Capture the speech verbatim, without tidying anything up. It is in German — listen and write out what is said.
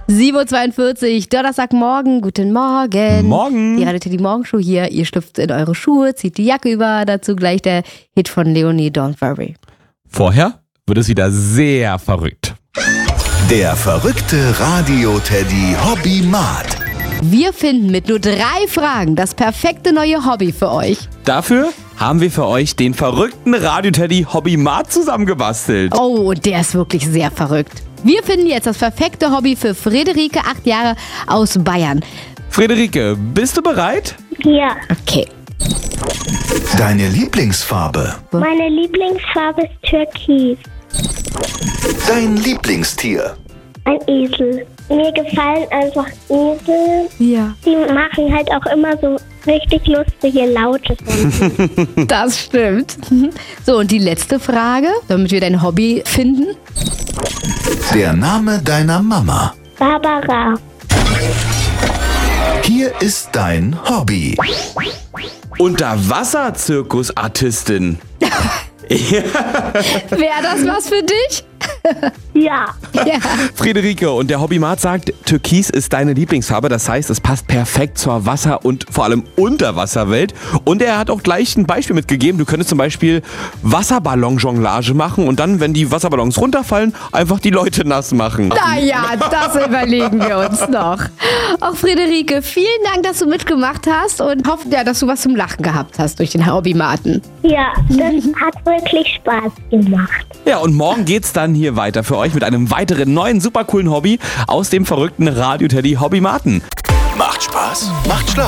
sieben Uhr zweiundvierzig, Donnerstagmorgen, guten Morgen. Morgen. Die Radio Teddy Morgenshow hier. Ihr schlüpft in eure Schuhe, zieht die Jacke über, dazu gleich der Hit von Leonie, Don't Worry. Vorher wird es wieder sehr verrückt. Der verrückte Radio-Teddy Hobbymat. Wir finden mit nur drei Fragen das perfekte neue Hobby für euch. Dafür haben wir für euch den verrückten Radio-Teddy Hobbymat zusammengebastelt. Oh, und der ist wirklich sehr verrückt. Wir finden jetzt das perfekte Hobby für Friederike, acht Jahre, aus Bayern. Friederike, bist du bereit? Ja, Okay. Deine Lieblingsfarbe. meine Lieblingsfarbe ist Türkis. Dein Lieblingstier. Ein Esel. Mir gefallen einfach Esel. Ja. Die machen halt auch immer so richtig lustige Laute. Das stimmt. So, und die letzte Frage, damit wir dein Hobby finden. Der Name deiner Mama. Barbara. Hier ist dein Hobby. Unterwasser-Zirkusartistin. Wäre das was für dich? Ja. Ja. Friederike, und der Hobbymat sagt, Türkis ist deine Lieblingsfarbe. Das heißt, es passt perfekt zur Wasser- und vor allem Unterwasserwelt. Und er hat auch gleich ein Beispiel mitgegeben. Du könntest zum Beispiel Wasserballon-Jonglage machen und dann, wenn die Wasserballons runterfallen, einfach die Leute nass machen. Naja, das überlegen wir uns noch. Auch Friederike, vielen Dank, dass du mitgemacht hast und hoffen ja, dass du was zum Lachen gehabt hast durch den Hobbymaten. Ja, das hat wirklich Spaß gemacht. Ja, und morgen geht's dann hier weiter für euch mit einem weiteren neuen super coolen Hobby aus dem verrückten Radio-Teddy Hobbymaten. Macht Spaß, macht Spaß.